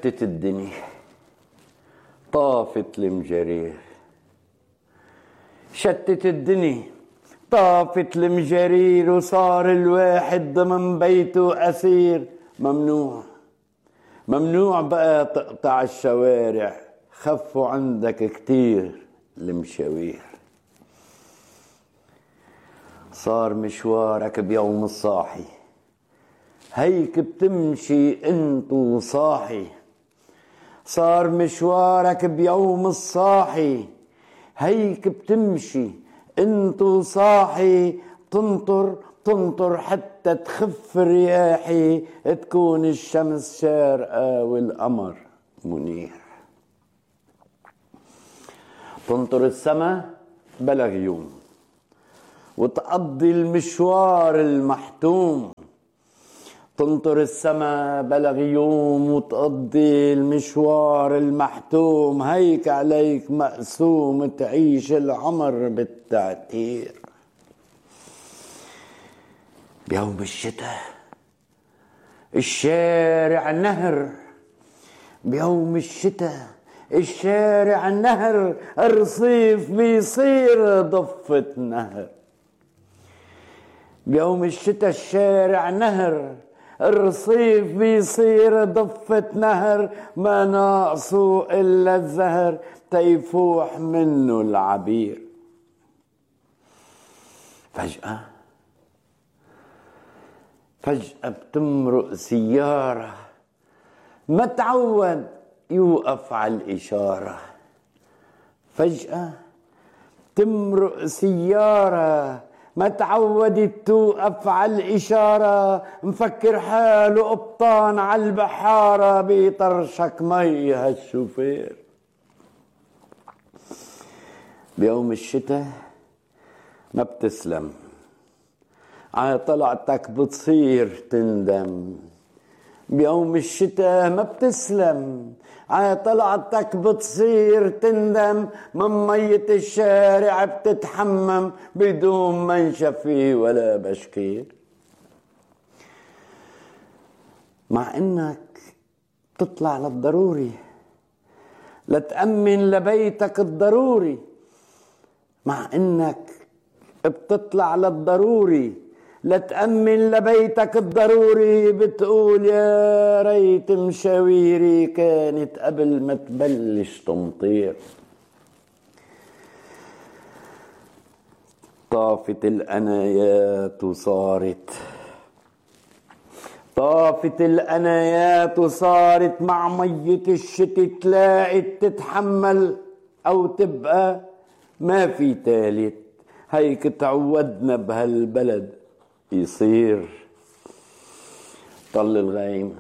شتت الدنيا، طافت المجارير. شتت الدنيا، طافت المجارير، وصار الواحد ضمن بيته أسير. ممنوع بقى تقطع الشوارع، خفوا عندك كتير المشاوير. صار مشوارك بيوم الصاحي، هيك بتمشي انتو صاحي. صار مشوارك بيوم الصاحي، هيك بتمشي انتو صاحي. تنطر حتى تخف رياحي، تكون الشمس شارقة والقمر منير. تنطر السما بلا غيوم، وتقضي المشوار المحتوم. تنطر السما بلا غيوم، وتقضي المشوار المحتوم. هيك عليك مقسوم، تعيش العمر بالتعتير. بيوم الشتاء الشارع نهر، بيوم الشتاء الشارع نهر. الرصيف بيصير ضفة نهر. بيوم الشتاء الشارع نهر، الرصيف بيصير ضفة نهر. ما ناقصه إلا الزهر تيفوح منه العبير. فجأة بتمرق سيارة، ما تعود يوقف على الإشارة. فجأة تمرق سيارة، ما تعودت توقف على الإشارة. مفكر حاله قبطان على البحارة، بيطرشك مي هالشوفير. بيوم الشتاء ما بتسلم، على طلعتك بتصير تندم. بيوم الشتاء ما بتسلم، على طلعتك بتصير تندم. من مية الشارع بتتحمم، بدون منشفي ولا بشكير. مع انك تطلع للضروري لتأمن لبيتك الضروري. مع انك بتطلع للضروري لتأمن لبيتك الضروري. بتقول يا ريت مشاويري كانت قبل ما تبلش تمطير. طافت الأنايات وصارت مع مية الشتي. تلاقي تتحمل أو تبقى ما في تالت. هيك تعودنا بهالبلد يصير. طل الغيم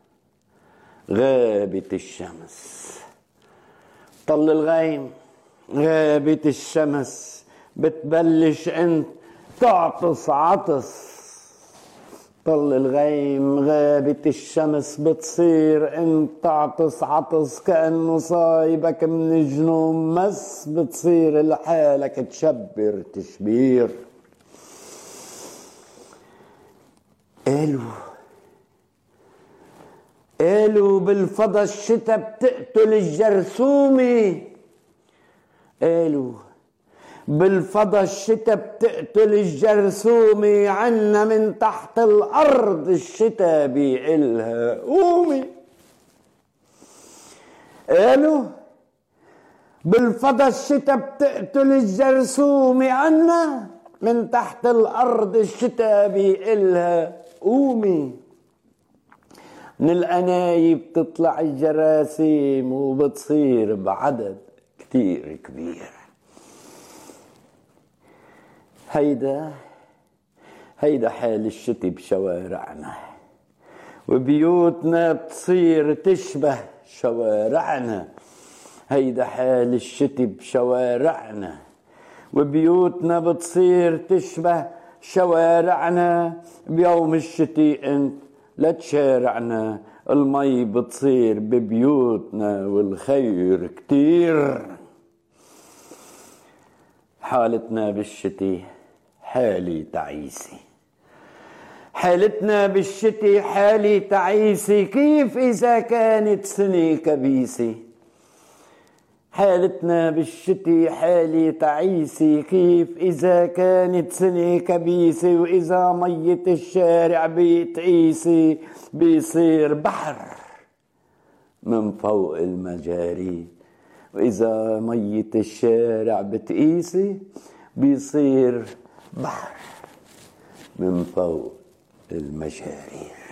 غابت الشمس، طل الغيم غابت الشمس. بتبلش انت تعطس عطس. طل الغيم غابت الشمس، بتصير انت تعطس عطس. كأنه صايبك من جنون مس، بتصير لحالك تشبر تشبير. قالوا بالفضا الشتا بتقتل الجرثومة. قالوا بالفضا الشتا بتقتل الجرثومة. عنا من تحت الأرض الشتا بيقلها قومي. قالوا بالفضا الشتا بتقتل الجرثومة. عنا من تحت الأرض الشتا بيقلها قومي. من الأنايب تطلع الجراثيم، وبتصير بعدد كتير كبير. هيدا حال الشتي بشوارعنا، وبيوتنا بتصير تشبه شوارعنا. هيدا حال الشتي بشوارعنا، وبيوتنا بتصير تشبه شوارعنا. بيوم الشتي انت لا تشارعنا، المي بتصير ببيوتنا والخير كتير. حالتنا بالشتي حالي تعيسي، حالتنا بالشتي حالي تعيسة، كيف إذا كانت سنة كبيسة؟ حالتنا بالشتي حالي تعيسة، كيف إذا كانت سنة كبيسة؟ وإذا مية الشارع بتقيسي بيصير بحر من فوق المجاري. وإذا مية الشارع بتقيسي بيصير بحر من فوق المجاري.